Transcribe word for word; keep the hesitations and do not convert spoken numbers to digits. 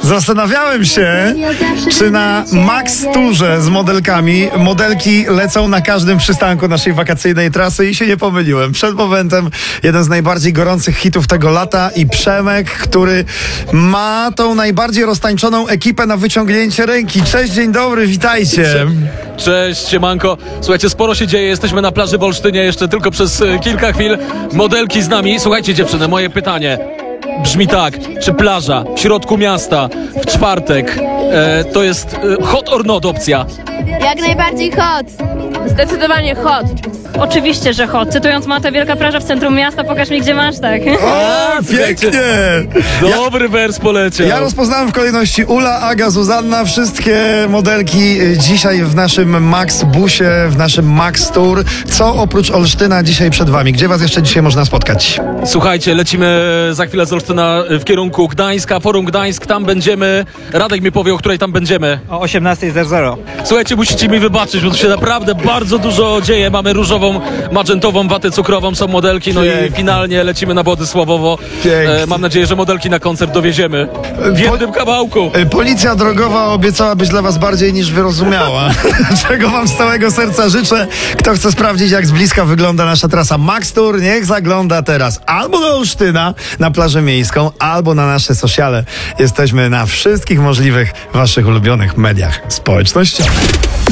Zastanawiałem się, czy na Max Tourze z modelkami modelki lecą na każdym przystanku naszej wakacyjnej trasy i się nie pomyliłem. Przed momentem jeden z najbardziej gorących hitów tego lata i Przemek, który ma tą najbardziej roztańczoną ekipę na wyciągnięcie ręki. Cześć, dzień dobry, witajcie. Cześć, siemanko. Słuchajcie, sporo się dzieje, jesteśmy na plaży w Olsztynie jeszcze tylko przez e, kilka chwil. Modelki z nami. Słuchajcie, dziewczyny, moje pytanie brzmi tak, czy plaża w środku miasta w czwartek e, to jest e, hot or not opcja? Jak najbardziej hot. Zdecydowanie hot. Oczywiście, że hot. Cytując Matę, wielka plaża w centrum miasta, pokaż mi, gdzie masz, tak? O, pięknie! Dobry wers poleciał. Ja rozpoznałem w kolejności Ula, Aga, Zuzanna, wszystkie modelki dzisiaj w naszym Max Busie, w naszym Max Tour. Co oprócz Olsztyna dzisiaj przed wami? Gdzie was jeszcze dzisiaj można spotkać? Słuchajcie, lecimy za chwilę z Olsztyna w kierunku Gdańska, Forum Gdańsk, tam będziemy. Radek mi powie, o której tam będziemy. O osiemnasta zero zero. Słuchajcie, musicie mi wybaczyć, bo tu się naprawdę bardzo dużo dzieje. Mamy różową, magentową watę cukrową, są modelki, no Pięknie. i finalnie lecimy na Władysławowo. Pięknie. E, mam nadzieję, że modelki na koncert dowieziemy w jednym kawałku. Y, Policja drogowa obiecała być dla was bardziej niż wyrozumiała. Czego wam z całego serca życzę. Kto chce sprawdzić, jak z bliska wygląda nasza trasa Max Tour, niech zagląda teraz albo do Olsztyna, na plażę miejską, albo na nasze sociale. Jesteśmy na wszystkich możliwych waszych ulubionych mediach społecznościowych.